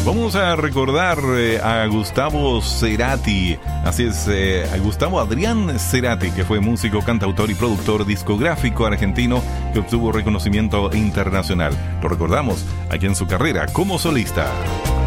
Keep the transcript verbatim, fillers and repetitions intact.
Vamos a recordar eh, a Gustavo Cerati. Así es, eh, a Gustavo Adrián Cerati, que fue músico, cantautor y productor discográfico argentino que obtuvo reconocimiento internacional. Lo recordamos aquí en su carrera como solista.